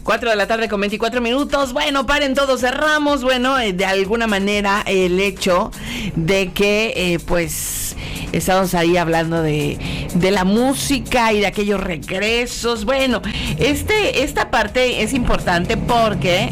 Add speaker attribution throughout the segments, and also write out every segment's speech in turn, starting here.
Speaker 1: 4 de la tarde con 24 minutos. Bueno, paren todos, cerramos. Bueno, de alguna manera el hecho de que, pues, estamos ahí hablando de la música y de aquellos regresos. Bueno, esta parte es importante porque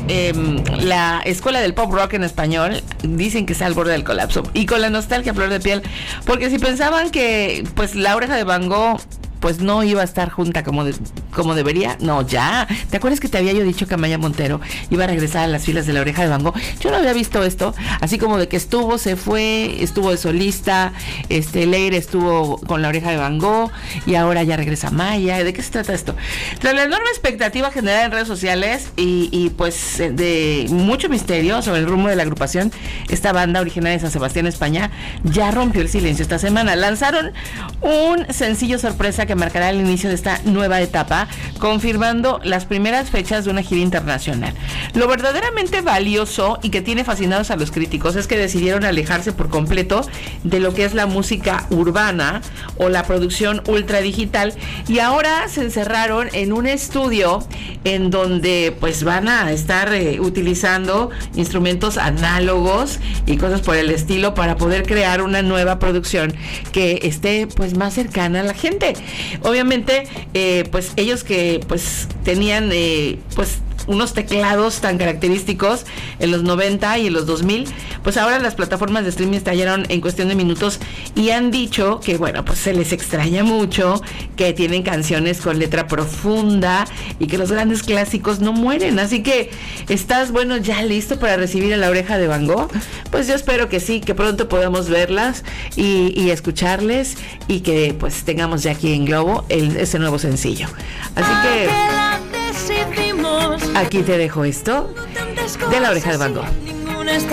Speaker 1: la Escuela del Pop Rock en español dicen que está al borde del colapso. Y con la nostalgia a flor de piel, porque si pensaban que, pues, La Oreja de Van Gogh pues no iba a estar junta como debería. No, ya. ¿Te acuerdas que te había yo dicho que Amaya Montero iba a regresar a las filas de La Oreja de Van Gogh? Yo no había visto esto, así como de que se fue, estuvo de solista, Leire estuvo con La Oreja de Van Gogh y ahora ya regresa Amaya. ¿De qué se trata esto? Tras la enorme expectativa generada en redes sociales y pues de mucho misterio sobre el rumbo de la agrupación, esta banda originaria de San Sebastián, España, ya rompió el silencio esta semana. Lanzaron un sencillo sorpresa que marcará el inicio de esta nueva etapa, confirmando las primeras fechas de una gira internacional. Lo verdaderamente valioso y que tiene fascinados a los críticos es que decidieron alejarse por completo de lo que es la música urbana o la producción ultra digital, y ahora se encerraron en un estudio en donde pues van a estar utilizando instrumentos análogos y cosas por el estilo para poder crear una nueva producción que esté pues más cercana a la gente. Obviamente, pues ellos que pues tenían pues unos teclados tan característicos en los 90 y en los 2000, pues ahora las plataformas de streaming estallaron en cuestión de minutos y han dicho que, bueno, pues se les extraña mucho, que tienen canciones con letra profunda y que los grandes clásicos no mueren. Así que, ¿estás, bueno, ya listo para recibir a La Oreja de Van Gogh? Pues yo espero que sí, que pronto podamos verlas y escucharles y que pues tengamos ya aquí en Globo ese nuevo sencillo. Así que aquí te dejo esto de La Oreja de Van Gogh.